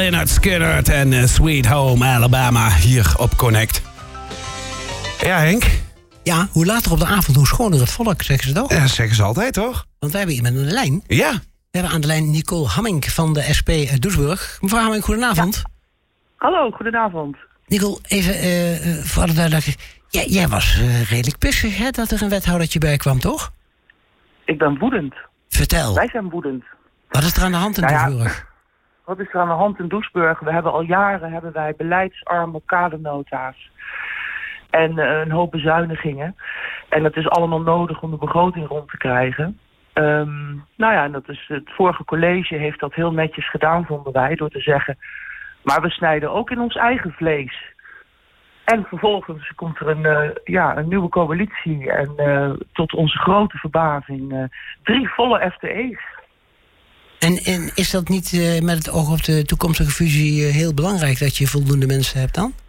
Lynyrd Skynyrd en Sweet Home Alabama hier op Connect. Ja, Henk? Ja, hoe later op de avond, hoe schoner het volk, zeggen ze toch? Ja, dat zeggen ze altijd, toch? Want wij hebben iemand aan de lijn. Ja. We hebben aan de lijn Nicole Hammink van de SP Doesburg. Mevrouw Hammink, goedenavond. Ja. Hallo, goedenavond. Nicole, even voor alle duidelijkheid. Jij was redelijk pissig, hè, dat er een wethoudertje bij kwam, toch? Ik ben woedend. Vertel. Wij zijn woedend. Wat is er aan de hand in Doesburg? Wat is er aan de hand in Doesburg? We hebben al jaren beleidsarme kadernota's. En een hoop bezuinigingen. En dat is allemaal nodig om de begroting rond te krijgen. En dat is het vorige college heeft dat heel netjes gedaan, vonden wij, door te zeggen, maar we snijden ook in ons eigen vlees. En vervolgens komt er een nieuwe coalitie en tot onze grote verbazing 3 volle FTE's. En is dat niet met het oog op de toekomstige fusie heel belangrijk dat je voldoende mensen hebt dan?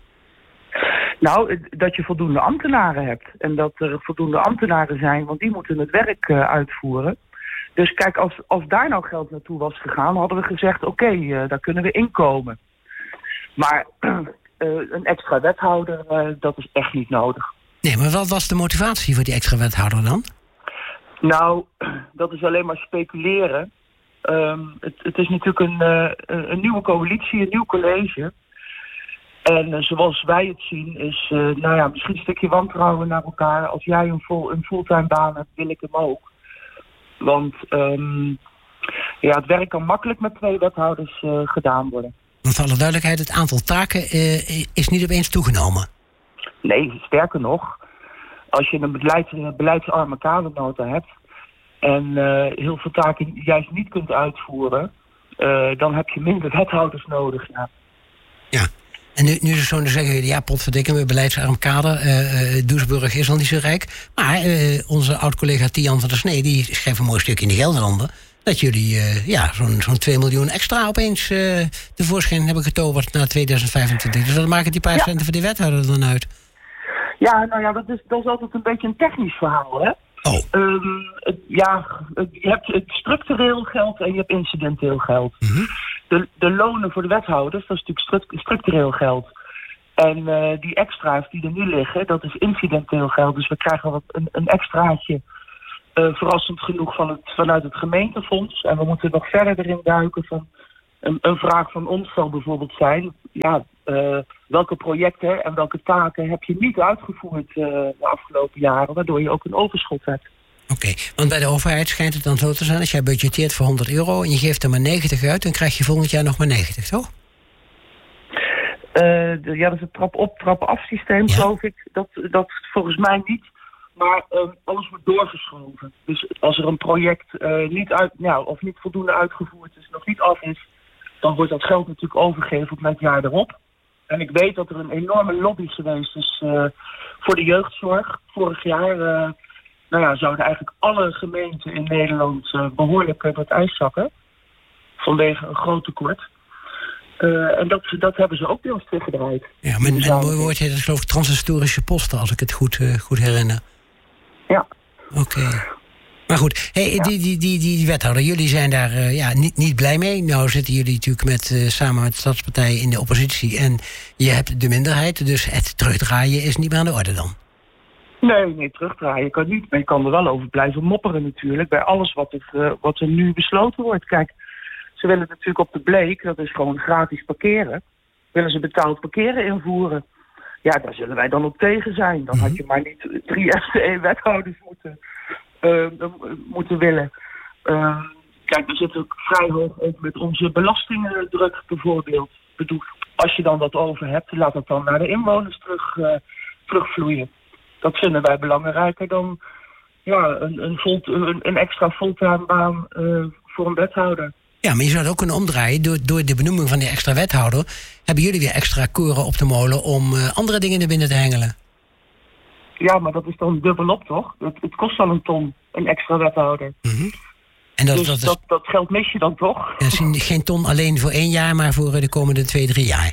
Nou, dat je voldoende ambtenaren hebt. En dat er voldoende ambtenaren zijn, want die moeten het werk uitvoeren. Dus kijk, als daar nou geld naartoe was gegaan, hadden we gezegd, oké, daar kunnen we inkomen. Maar een extra wethouder, dat is echt niet nodig. Nee, maar wat was de motivatie voor die extra wethouder dan? Nou, dat is alleen maar speculeren. Het is natuurlijk een nieuwe coalitie, een nieuw college. En zoals wij het zien is, misschien een stukje wantrouwen naar elkaar. Als jij een fulltime baan hebt, wil ik hem ook. Want het werk kan makkelijk met 2 wethouders gedaan worden. Want voor alle duidelijkheid, het aantal taken is niet opeens toegenomen. Nee, sterker nog. Als je een beleidsarme kadernota hebt en heel veel taken juist niet kunt uitvoeren, dan heb je minder wethouders nodig. Ja. En nu is het zo, dan zeggen jullie, ja, potverdikke, met beleidsarm kader. Doesburg is al niet zo rijk. Maar onze oud-collega Tian van der Snee, die schreef een mooi stuk in de Gelderlanden, dat jullie zo'n 2 miljoen extra opeens tevoorschijn hebben getoverd na 2025. Dus wat maken die paar centen voor die wethouder dan uit? Ja, dat is altijd een beetje een technisch verhaal, hè? Oh. Je hebt het structureel geld en je hebt incidenteel geld. Mm-hmm. De lonen voor de wethouders, dat is natuurlijk structureel geld. En die extra's die er nu liggen, dat is incidenteel geld. Dus we krijgen een extraatje, verrassend genoeg, vanuit het gemeentefonds. En we moeten nog verder erin duiken van een vraag van ons zal bijvoorbeeld zijn, welke projecten en welke taken heb je niet uitgevoerd de afgelopen jaren, waardoor je ook een overschot hebt. Oké, want bij de overheid schijnt het dan zo te zijn, als jij budgeteert voor €100 en je geeft er maar 90 uit, dan krijg je volgend jaar nog maar 90, toch? Dat is het trap-op, trap-af systeem, geloof ik. Dat volgens mij niet. Maar alles wordt doorgeschoven. Dus als er een project niet voldoende uitgevoerd is, nog niet af is, dan wordt dat geld natuurlijk overgeheveld met het jaar erop. En ik weet dat er een enorme lobby geweest is voor de jeugdzorg. Vorig jaar zouden eigenlijk alle gemeenten in Nederland behoorlijk door het ijs zakken. Vanwege een groot tekort. En dat hebben ze ook deels teruggedraaid. Ja, maar een mooi woord heet het, geloof ik, transhistorische posten, als ik het goed herinner. Ja. Oké. Maar goed, die wethouder, jullie zijn daar niet blij mee. Nou zitten jullie natuurlijk samen met de Stadspartij in de oppositie en je hebt de minderheid, dus het terugdraaien is niet meer aan de orde dan. Nee, terugdraaien kan niet. Maar je kan er wel over blijven mopperen natuurlijk, bij alles wat er nu besloten wordt. Kijk, ze willen natuurlijk op de Bleek, dat is gewoon gratis parkeren, willen ze betaald parkeren invoeren. Ja, daar zullen wij dan op tegen zijn. Dan had je maar niet 3 FTE-wethouders moeten willen. Kijk, we zitten ook vrij hoog ook met onze belastingdruk bijvoorbeeld. Ik bedoel, als je dan wat over hebt, laat dat dan naar de inwoners terugvloeien. Dat vinden wij belangrijker dan een extra fulltime baan voor een wethouder. Ja, maar je zou het ook kunnen omdraaien. Door de benoeming van die extra wethouder hebben jullie weer extra koren op de molen om andere dingen naar binnen te hengelen. Ja, maar dat is dan dubbelop, toch? Het kost al een ton, een extra wethouder. Mm-hmm. En dat geld mis je dan toch? Dat is geen ton alleen voor 1 jaar, maar voor de komende 2-3 jaar.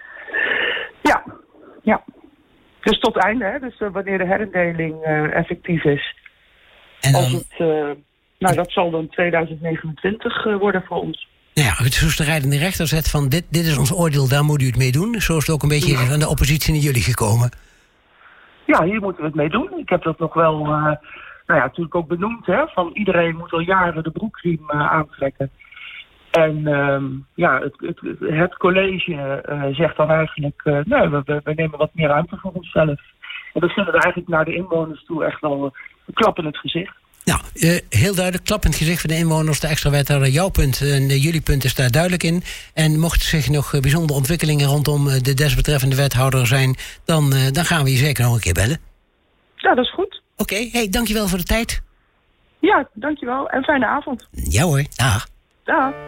Ja. Dus tot het einde, hè? Dus wanneer de herindeling effectief is. En dan, dat zal dan 2029 worden voor ons. Ja, zoals de rijdende rechter zegt van dit is ons oordeel, daar moet u het mee doen. Zo is het ook een beetje van de oppositie naar jullie gekomen. Ja, hier moeten we het mee doen. Ik heb dat nog wel natuurlijk ook benoemd. Hè, van iedereen moet al jaren de broekriem aantrekken. En het college zegt dan eigenlijk... we nemen wat meer ruimte voor onszelf. En dat vinden we eigenlijk naar de inwoners toe echt wel een klap in het gezicht. Nou, heel duidelijk, klap in het gezicht van de inwoners. De extra wethouder, jouw punt en jullie punt is daar duidelijk in. En mochten zich nog bijzondere ontwikkelingen rondom de desbetreffende wethouder zijn... dan gaan we je zeker nog een keer bellen. Ja, dat is goed. Oké, dankjewel voor de tijd. Ja, dankjewel en fijne avond. Ja hoor, dag. Dag.